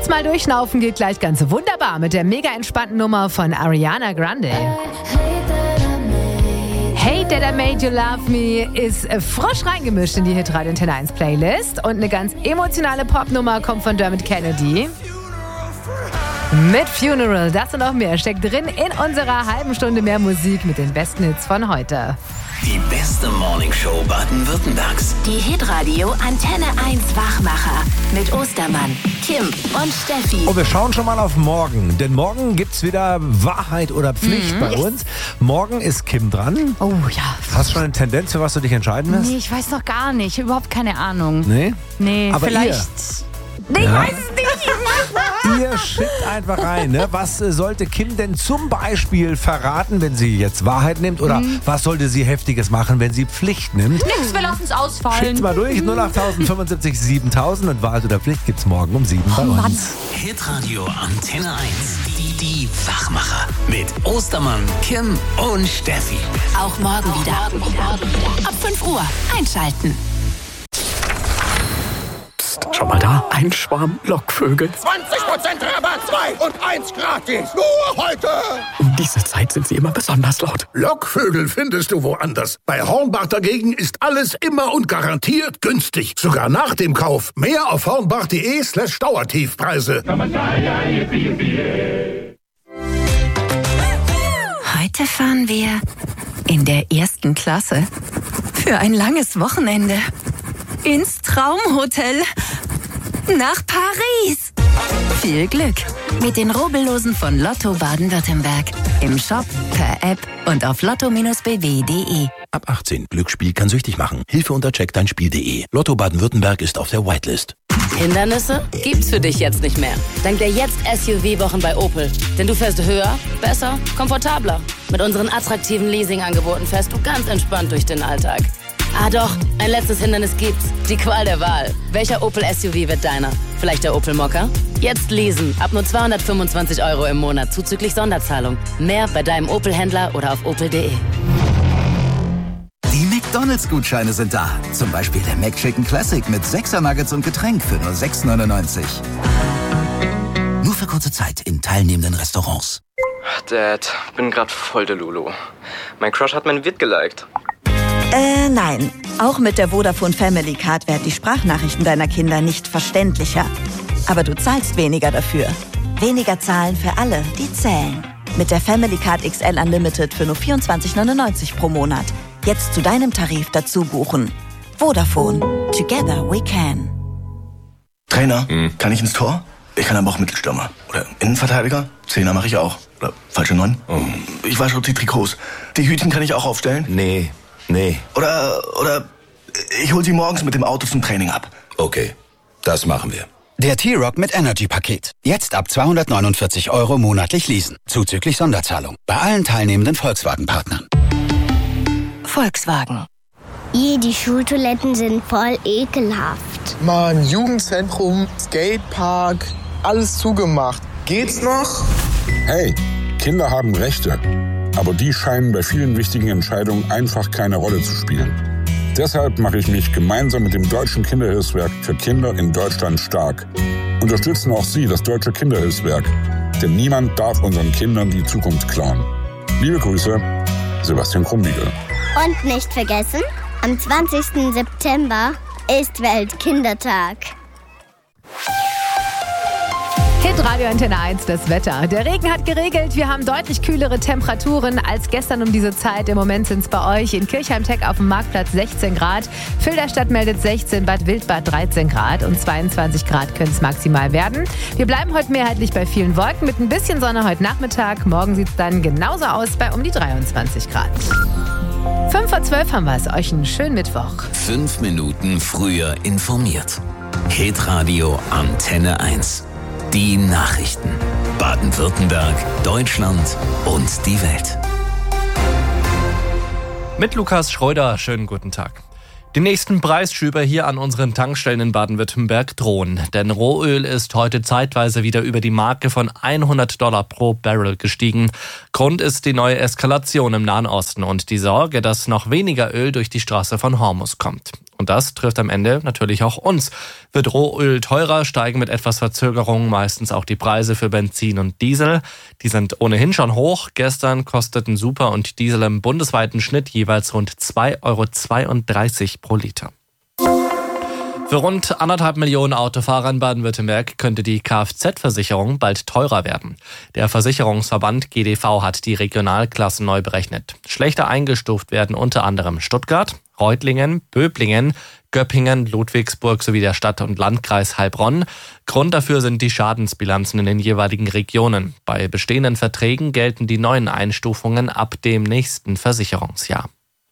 Kurz mal durchschnaufen geht gleich ganz wunderbar mit der mega entspannten Nummer von Ariana Grande. Hey That I Made You Love Me ist frisch reingemischt in die Hitradio Antenne 1 Playlist und eine ganz emotionale Popnummer kommt von Dermot Kennedy. Mit Funeral, das und auch mehr steckt drin in unserer halben Stunde mehr Musik mit den besten Hits von heute. Die beste Morningshow Baden-Württembergs. Die Hitradio Antenne 1 Wachmacher mit Ostermann, Kim und Steffi. Oh, wir schauen schon mal auf morgen, denn morgen gibt's wieder Wahrheit oder Pflicht bei uns. Morgen ist Kim dran. Oh ja. Hast du schon eine Tendenz, für was du dich entscheiden wirst? Nee, ich weiß noch gar nicht. Überhaupt keine Ahnung. Nee? Aber vielleicht... Nee, ich weiß es nicht. Ihr schickt einfach rein, ne? Was sollte Kim denn zum Beispiel verraten, wenn sie jetzt Wahrheit nimmt? Oder was sollte sie Heftiges machen, wenn sie Pflicht nimmt? Nix, wir lassen es ausfallen. Schickt's mal durch, 08000 75 7000 und Wahrheit oder Pflicht gibt's morgen um 7 bei uns. Hitradio Antenne 1. Die Wachmacher mit Ostermann, Kim und Steffi. Auch morgen wieder. Ab 5 Uhr einschalten. Schau mal da, ein Schwarm Lockvögel. 20% Rabatt, 2 und 1 gratis. Nur heute. Um diese Zeit sind sie immer besonders laut. Lockvögel findest du woanders. Bei Hornbach dagegen ist alles immer und garantiert günstig. Sogar nach dem Kauf. Mehr auf hornbach.de/Dauertiefpreise. Heute fahren wir in der 1. Klasse für ein langes Wochenende ins Traumhotel nach Paris. Viel Glück mit den Rubbellosen von Lotto Baden-Württemberg. Im Shop, per App und auf lotto-bw.de. Ab 18. Glücksspiel kann süchtig machen. Hilfe unter checkdeinspiel.de. Lotto Baden-Württemberg ist auf der Whitelist. Hindernisse gibt's für dich jetzt nicht mehr. Dank der Jetzt-SUV-Wochen bei Opel. Denn du fährst höher, besser, komfortabler. Mit unseren attraktiven Leasing-Angeboten fährst du ganz entspannt durch den Alltag. Ah doch, ein letztes Hindernis gibt's. Die Qual der Wahl. Welcher Opel-SUV wird deiner? Vielleicht der Opel Mokka? Jetzt leasen. Ab nur 225 € im Monat zuzüglich Sonderzahlung. Mehr bei deinem Opel-Händler oder auf opel.de. Die McDonalds-Gutscheine sind da. Zum Beispiel der McChicken Classic mit 6er Nuggets und Getränk für nur 6,99 €. Nur für kurze Zeit in teilnehmenden Restaurants. Dad, bin grad voll der Lulu. Mein Crush hat mein Vid geliked. Nein. Auch mit der Vodafone Family Card werden die Sprachnachrichten deiner Kinder nicht verständlicher. Aber du zahlst weniger dafür. Weniger zahlen für alle, die zählen. Mit der Family Card XL Unlimited für nur 24,99 € pro Monat. Jetzt zu deinem Tarif dazu buchen. Vodafone. Together we can. Trainer, kann ich ins Tor? Ich kann aber auch Mittelstürmer. Oder Innenverteidiger? Zehner mache ich auch. Oder falsche 9? Ich wasche die Trikots. Die Hütchen kann ich auch aufstellen? Nee. Oder ich hol sie morgens mit dem Auto zum Training ab. Okay, das machen wir. Der T-Rock mit Energy-Paket. Jetzt ab 249 € monatlich leasen. Zuzüglich Sonderzahlung. Bei allen teilnehmenden Volkswagen-Partnern. Volkswagen. Die Schultoiletten sind voll ekelhaft. Mann, Jugendzentrum, Skatepark, alles zugemacht. Geht's noch? Hey, Kinder haben Rechte. Aber die scheinen bei vielen wichtigen Entscheidungen einfach keine Rolle zu spielen. Deshalb mache ich mich gemeinsam mit dem Deutschen Kinderhilfswerk für Kinder in Deutschland stark. Unterstützen auch Sie das Deutsche Kinderhilfswerk. Denn niemand darf unseren Kindern die Zukunft klauen. Liebe Grüße, Sebastian Krumbiegel. Und nicht vergessen, am 20. September ist Weltkindertag. Hitradio Antenne 1, das Wetter. Der Regen hat geregelt. Wir haben deutlich kühlere Temperaturen als gestern um diese Zeit. Im Moment sind es bei euch in Kirchheim-Teck auf dem Marktplatz 16 Grad. Filderstadt meldet 16, Bad Wildbad 13 Grad und 22 Grad können es maximal werden. Wir bleiben heute mehrheitlich bei vielen Wolken mit ein bisschen Sonne heute Nachmittag. Morgen sieht es dann genauso aus bei um die 23 Grad. 5:12 haben wir es. Euch einen schönen Mittwoch. 5 Minuten früher informiert. Hitradio Antenne 1. Die Nachrichten. Baden-Württemberg, Deutschland und die Welt. Mit Lukas Schröder, schönen guten Tag. Die nächsten Preisschübe hier an unseren Tankstellen in Baden-Württemberg drohen. Denn Rohöl ist heute zeitweise wieder über die Marke von $100 pro Barrel gestiegen. Grund ist die neue Eskalation im Nahen Osten und die Sorge, dass noch weniger Öl durch die Straße von Hormuz kommt. Und das trifft am Ende natürlich auch uns. Wird Rohöl teurer, steigen mit etwas Verzögerung meistens auch die Preise für Benzin und Diesel. Die sind ohnehin schon hoch. Gestern kosteten Super und Diesel im bundesweiten Schnitt jeweils rund 2,32 € pro Liter. Für rund 1,5 Millionen Autofahrer in Baden-Württemberg könnte die Kfz-Versicherung bald teurer werden. Der Versicherungsverband GDV hat die Regionalklassen neu berechnet. Schlechter eingestuft werden unter anderem Stuttgart, Reutlingen, Böblingen, Göppingen, Ludwigsburg sowie der Stadt- und Landkreis Heilbronn. Grund dafür sind die Schadensbilanzen in den jeweiligen Regionen. Bei bestehenden Verträgen gelten die neuen Einstufungen ab dem nächsten Versicherungsjahr.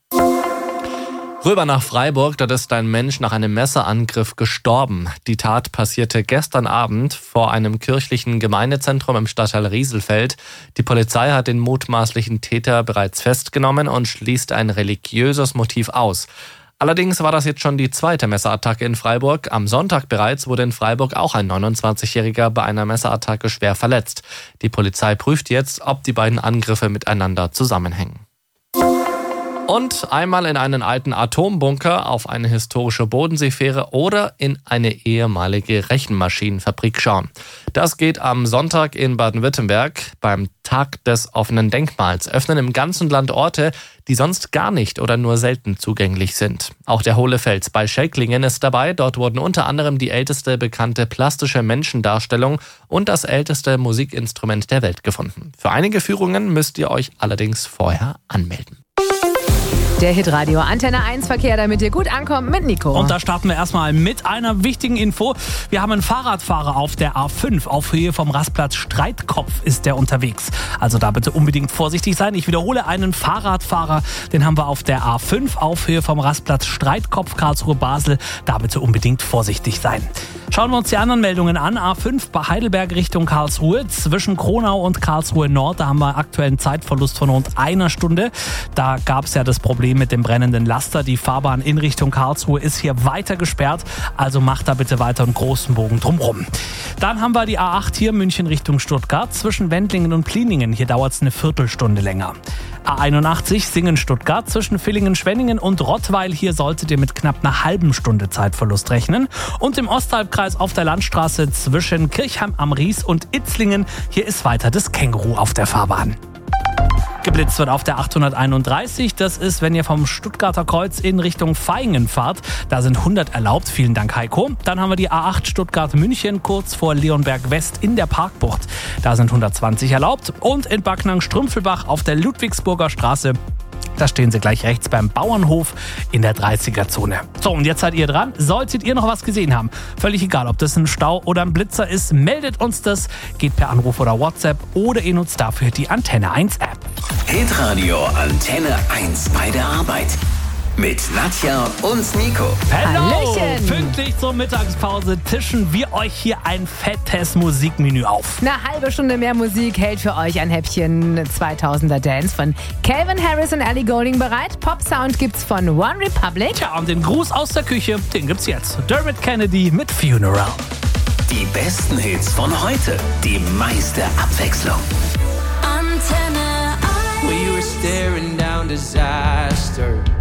Rüber nach Freiburg, dort ist ein Mensch nach einem Messerangriff gestorben. Die Tat passierte gestern Abend vor einem kirchlichen Gemeindezentrum im Stadtteil Rieselfeld. Die Polizei hat den mutmaßlichen Täter bereits festgenommen und schließt ein religiöses Motiv aus. Allerdings war das jetzt schon die zweite Messerattacke in Freiburg. Am Sonntag bereits wurde in Freiburg auch ein 29-Jähriger bei einer Messerattacke schwer verletzt. Die Polizei prüft jetzt, ob die beiden Angriffe miteinander zusammenhängen. Und einmal in einen alten Atombunker, auf eine historische Bodenseefähre oder in eine ehemalige Rechenmaschinenfabrik schauen. Das geht am Sonntag in Baden-Württemberg. Beim Tag des offenen Denkmals öffnen im ganzen Land Orte, die sonst gar nicht oder nur selten zugänglich sind. Auch der Hohle Fels bei Schelklingen ist dabei. Dort wurden unter anderem die älteste bekannte plastische Menschendarstellung und das älteste Musikinstrument der Welt gefunden. Für einige Führungen müsst ihr euch allerdings vorher anmelden. Der Hitradio Antenne 1 Verkehr, damit ihr gut ankommt mit Nico. Und da starten wir erstmal mit einer wichtigen Info. Wir haben einen Fahrradfahrer auf der A5. Auf Höhe vom Rastplatz Streitkopf ist der unterwegs. Also da bitte unbedingt vorsichtig sein. Ich wiederhole, einen Fahrradfahrer, den haben wir auf der A5 auf Höhe vom Rastplatz Streitkopf Karlsruhe-Basel. Da bitte unbedingt vorsichtig sein. Schauen wir uns die anderen Meldungen an. A5 bei Heidelberg Richtung Karlsruhe. Zwischen Kronau und Karlsruhe Nord, da haben wir aktuell einen Zeitverlust von rund einer Stunde. Da gab es ja das Problem mit dem brennenden Laster. Die Fahrbahn in Richtung Karlsruhe ist hier weiter gesperrt. Also macht da bitte weiter einen großen Bogen drumherum. Dann haben wir die A8 hier München Richtung Stuttgart. Zwischen Wendlingen und Pliningen. Hier dauert es eine Viertelstunde länger. A81 Singen-Stuttgart zwischen Villingen-Schwenningen und Rottweil. Hier solltet ihr mit knapp einer halben Stunde Zeitverlust rechnen. Und im Osthalbkreis auf der Landstraße zwischen Kirchheim am Ries und Itzlingen. Hier ist weiter das Känguru auf der Fahrbahn. Geblitzt wird auf der 831. Das ist, wenn ihr vom Stuttgarter Kreuz in Richtung Vaihingen fahrt. Da sind 100 erlaubt. Vielen Dank, Heiko. Dann haben wir die A8 Stuttgart-München kurz vor Leonberg West in der Parkbucht. Da sind 120 erlaubt. Und in Backnang-Strümpfelbach auf der Ludwigsburger Straße. Da stehen sie gleich rechts beim Bauernhof in der 30er-Zone. So, und jetzt seid ihr dran. Solltet ihr noch was gesehen haben, völlig egal, ob das ein Stau oder ein Blitzer ist, meldet uns das. Geht per Anruf oder WhatsApp oder ihr nutzt dafür die Antenne 1 App. Hitradio Antenne 1 bei der Arbeit. Mit Nadja und Nico. Hallo! Hallöchen. Pünktlich zur Mittagspause tischen wir euch hier ein fettes Musikmenü auf. Eine halbe Stunde mehr Musik hält für euch ein Häppchen 2000er Dance von Calvin Harris und Ellie Goulding bereit. Pop-Sound gibt's von One Republic. Tja, und den Gruß aus der Küche, den gibt's jetzt. Dermot Kennedy mit Funeral. Die besten Hits von heute. Die meiste Abwechslung. Antenne 1. We were staring down disaster.